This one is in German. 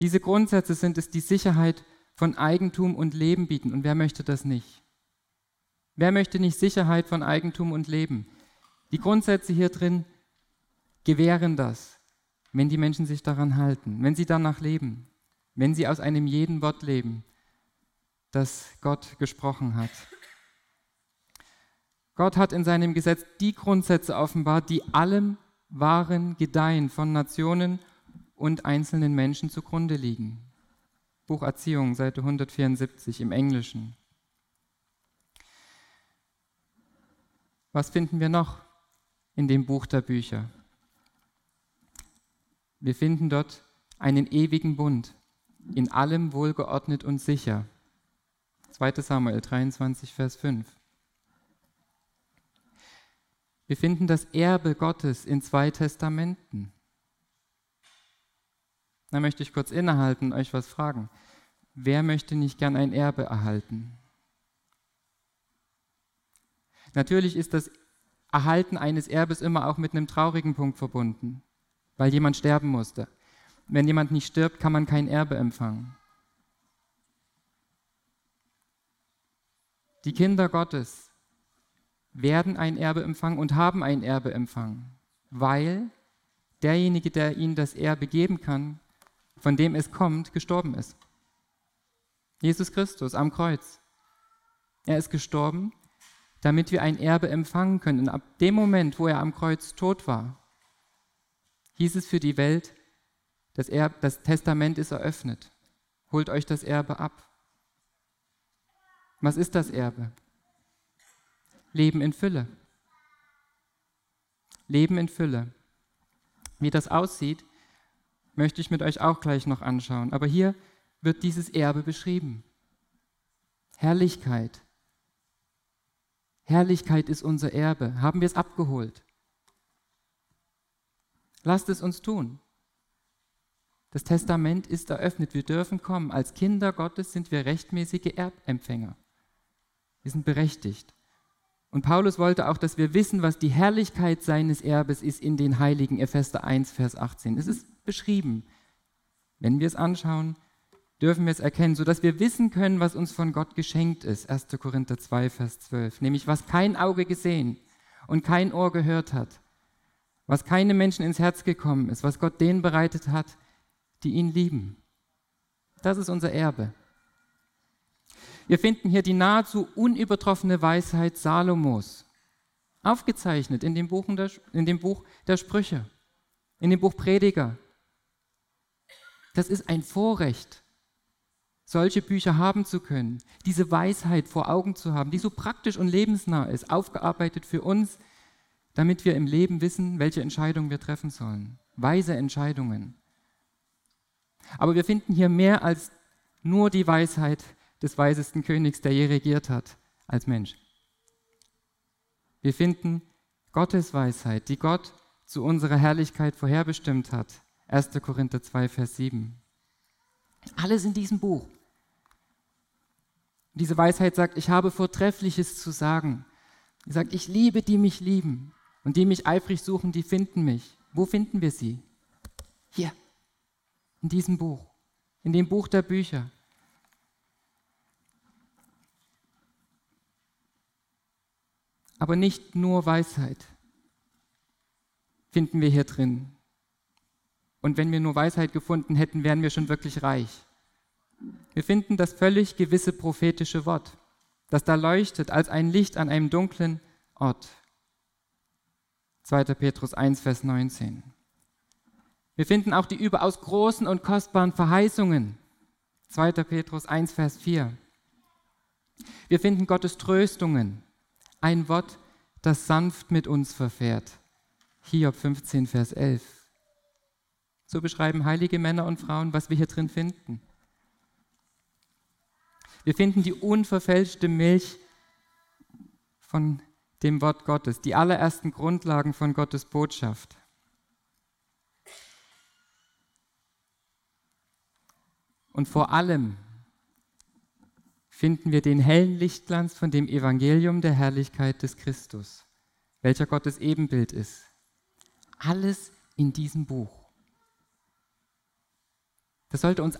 Diese Grundsätze sind es, die Sicherheit von Eigentum und Leben bieten. Und wer möchte das nicht? Wer möchte nicht Sicherheit von Eigentum und Leben? Die Grundsätze hier drin gewähren das, wenn die Menschen sich daran halten, wenn sie danach leben, wenn sie aus einem jeden Wort leben, das Gott gesprochen hat. Gott hat in seinem Gesetz die Grundsätze offenbart, die allem wahren Gedeihen von Nationen und einzelnen Menschen zugrunde liegen. Buch Erziehung, Seite 174 im Englischen. Was finden wir noch in dem Buch der Bücher? Wir finden dort einen ewigen Bund, in allem wohlgeordnet und sicher. 2. Samuel 23, Vers 5. Wir finden das Erbe Gottes in 2 Testamenten. Da möchte ich kurz innehalten und euch was fragen. Wer möchte nicht gern ein Erbe erhalten? Natürlich ist das Erhalten eines Erbes immer auch mit einem traurigen Punkt verbunden, weil jemand sterben musste. Wenn jemand nicht stirbt, kann man kein Erbe empfangen. Die Kinder Gottes werden ein Erbe empfangen und haben ein Erbe empfangen, weil derjenige, der ihnen das Erbe geben kann, von dem es kommt, gestorben ist. Jesus Christus am Kreuz. Er ist gestorben, damit wir ein Erbe empfangen können. Und ab dem Moment, wo er am Kreuz tot war, hieß es für die Welt, das Testament ist eröffnet. Holt euch das Erbe ab. Was ist das Erbe? Leben in Fülle. Leben in Fülle. Wie das aussieht, möchte ich mit euch auch gleich noch anschauen. Aber hier wird dieses Erbe beschrieben. Herrlichkeit. Herrlichkeit ist unser Erbe. Haben wir es abgeholt? Lasst es uns tun. Das Testament ist eröffnet. Wir dürfen kommen. Als Kinder Gottes sind wir rechtmäßige Erbempfänger. Wir sind berechtigt. Und Paulus wollte auch, dass wir wissen, was die Herrlichkeit seines Erbes ist in den Heiligen, Epheser 1, Vers 18. Es ist beschrieben. Wenn wir es anschauen, dürfen wir es erkennen, sodass wir wissen können, was uns von Gott geschenkt ist. 1. Korinther 2, Vers 12. Nämlich, was kein Auge gesehen und kein Ohr gehört hat, was keinem Menschen ins Herz gekommen ist, was Gott denen bereitet hat, die ihn lieben. Das ist unser Erbe. Wir finden hier die nahezu unübertroffene Weisheit Salomos, aufgezeichnet in dem Buch der Sprüche, in dem Buch Prediger. Das ist ein Vorrecht, solche Bücher haben zu können, diese Weisheit vor Augen zu haben, die so praktisch und lebensnah ist, aufgearbeitet für uns, damit wir im Leben wissen, welche Entscheidungen wir treffen sollen. Weise Entscheidungen. Aber wir finden hier mehr als nur die Weisheit des weisesten Königs, der je regiert hat, als Mensch. Wir finden Gottes Weisheit, die Gott zu unserer Herrlichkeit vorherbestimmt hat. 1. Korinther 2, Vers 7. Alles in diesem Buch. Diese Weisheit sagt, ich habe Vortreffliches zu sagen. Sie sagt, ich liebe, die mich lieben. Und die mich eifrig suchen, die finden mich. Wo finden wir sie? Hier, in diesem Buch, in dem Buch der Bücher. Aber nicht nur Weisheit finden wir hier drin. Und wenn wir nur Weisheit gefunden hätten, wären wir schon wirklich reich. Wir finden das völlig gewisse prophetische Wort, das da leuchtet als ein Licht an einem dunklen Ort. 2. Petrus 1, Vers 19. Wir finden auch die überaus großen und kostbaren Verheißungen. 2. Petrus 1, Vers 4. Wir finden Gottes Tröstungen. Ein Wort, das sanft mit uns verfährt. Hiob 15, Vers 11. So beschreiben heilige Männer und Frauen, was wir hier drin finden. Wir finden die unverfälschte Milch von dem Wort Gottes, die allerersten Grundlagen von Gottes Botschaft. Und vor allem finden wir den hellen Lichtglanz von dem Evangelium der Herrlichkeit des Christus, welcher Gottes Ebenbild ist. Alles in diesem Buch. Das sollte uns